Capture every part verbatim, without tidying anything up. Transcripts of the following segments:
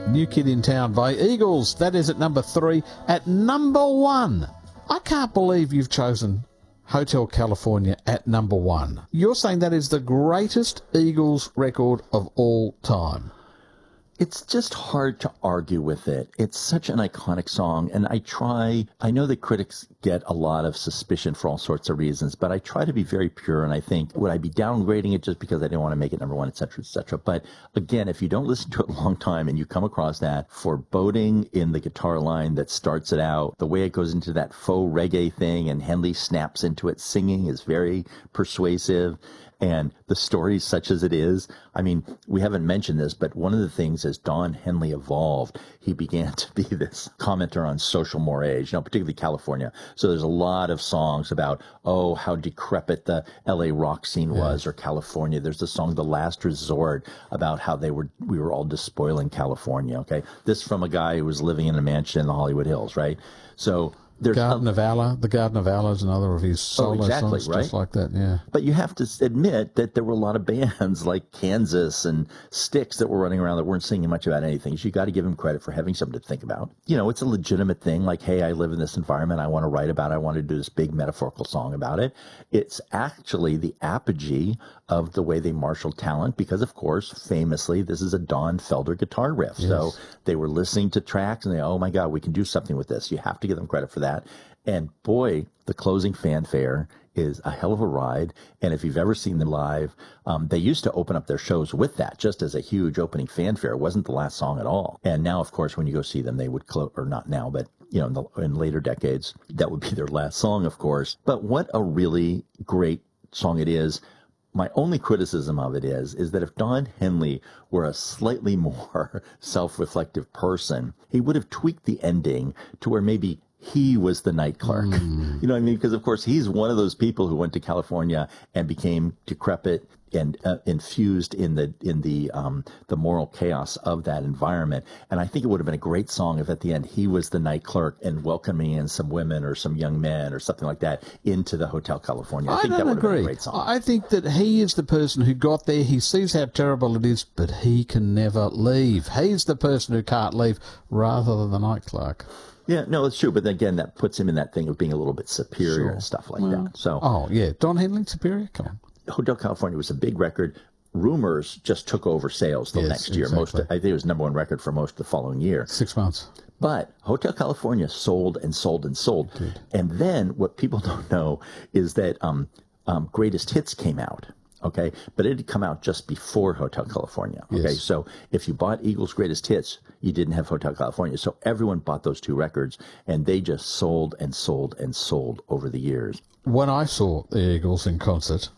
New Kid in Town by Eagles. That is at number three. At number one, I can't believe you've chosen Hotel California at number one. You're saying that is the greatest Eagles record of all time. It's just hard to argue with it. It's such an iconic song, and I try, I know that critics get a lot of suspicion for all sorts of reasons, but I try to be very pure, and I think, would I be downgrading it just because I didn't want to make it number one, et cetera, et cetera. But again, if you don't listen to it a long time and you come across that foreboding in the guitar line that starts it out, the way it goes into that faux reggae thing and Henley snaps into it singing is very persuasive. And the story, such as it is, I mean, we haven't mentioned this, but one of the things as Don Henley evolved, he began to be this commenter on social mores, you know, particularly California. So there's a lot of songs about, oh, how decrepit the L A rock scene was, yeah. or California. There's the song The Last Resort about how they were, we were all despoiling California, okay? This from a guy who was living in a mansion in the Hollywood Hills, right? So there's Garden a, of Allah. The Garden of Allah is another of his solo oh, exactly, songs, right? just like that, yeah. But you have to admit that there were a lot of bands like Kansas and Styx that were running around that weren't singing much about anything. So you got to give them credit for having something to think about. You know, it's a legitimate thing. Like, hey, I live in this environment. I want to write about it. I want to do this big metaphorical song about it. It's actually the apogee of the way they marshaled talent because, of course, famously, this is a Don Felder guitar riff. Yes. So they were listening to tracks and they, oh, my God, we can do something with this. You have to give them credit for that. And boy, the closing fanfare is a hell of a ride. And if you've ever seen them live, um, they used to open up their shows with that, just as a huge opening fanfare. It wasn't the last song at all. And now, of course, when you go see them, they would close, or not now, but you know, in, the, in later decades, that would be their last song, of course. But what a really great song it is. My only criticism of it is, is that if Don Henley were a slightly more self-reflective person, he would have tweaked the ending to where maybe he was the night clerk. Mm. You know what I mean? Because, of course, he's one of those people who went to California and became decrepit and uh, infused in the in the um, the moral chaos of that environment. And I think it would have been a great song if at the end he was the night clerk and welcoming in some women or some young men or something like that into the Hotel California. I, I think don't that would agree. have been a great song. I think that he is the person who got there. He sees how terrible it is, but he can never leave. He's the person who can't leave rather than the night clerk. Yeah, no, it's true. But again, that puts him in that thing of being a little bit superior sure. and stuff like well, that. So, oh, yeah. Don Henley, superior? Come on. Hotel California was a big record. Rumors just took over sales the yes, next year. Exactly. Most, I think it was number one record for most of the following year. Six months. But Hotel California sold and sold and sold. Dude. And then what people don't know is that um, um, Greatest Hits came out. Okay, but it had come out just before Hotel California. Okay, yes. So if you bought Eagles' Greatest Hits, you didn't have Hotel California. So everyone bought those two records, and they just sold and sold and sold over the years. When I saw the Eagles in concert,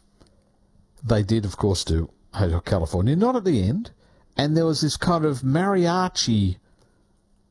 they did, of course, do Hotel California, not at the end, and there was this kind of mariachi